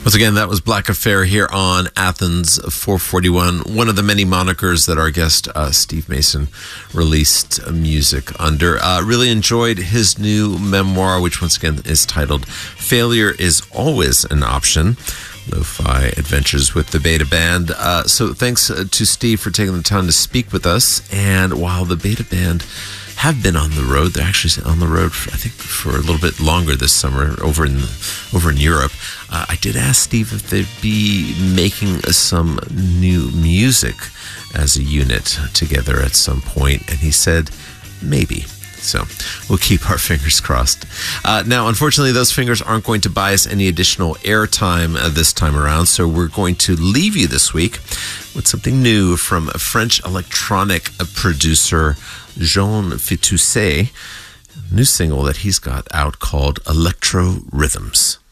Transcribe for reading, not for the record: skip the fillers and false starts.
Once again, that was Black Affair here on Athens 441, one of the many monikers that our guest Steve Mason released music under. Really enjoyed his new memoir, which once again is titled Failure is Always an Option. Lo-Fi Adventures with the Beta Band. So thanks to Steve for taking the time to speak with us. And while the Beta Band have been on the road, they're actually on the road, for a little bit longer this summer over in Europe. I did ask Steve if they'd be making some new music as a unit together at some point, and he said maybe. So we'll keep our fingers crossed. Now, unfortunately, those fingers aren't going to buy us any additional airtime this time around, so we're going to leave you this week with something new from a French electronic producer, Jean Fitousset, a new single that he's got out called Electro Rhythms.